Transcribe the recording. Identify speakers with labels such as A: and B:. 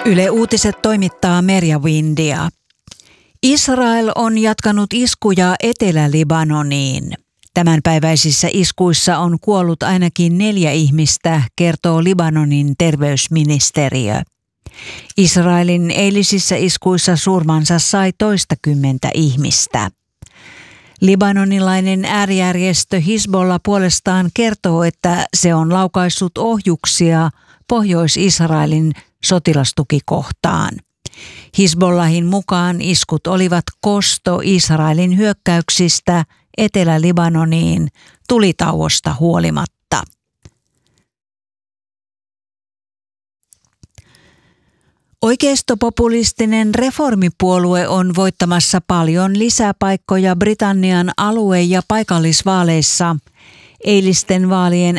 A: Yle Uutiset toimittaa Merja Windia. Israel on jatkanut iskuja Etelä-Libanoniin. Tämänpäiväisissä iskuissa on kuollut ainakin 4 ihmistä, kertoo Libanonin terveysministeriö. Israelin eilisissä iskuissa surmansa sai toistakymmentä ihmistä. Libanonilainen äärijärjestö Hizbollah puolestaan kertoo, että se on laukaissut ohjuksia Pohjois-Israelin sotilastukikohtaan. Hizbollahin mukaan iskut olivat kosto Israelin hyökkäyksistä Etelä-Libanoniin tulitauosta huolimatta. Oikeistopopulistinen reformipuolue on voittamassa paljon lisäpaikkoja Britannian alue- ja paikallisvaaleissa. Eilisten vaalien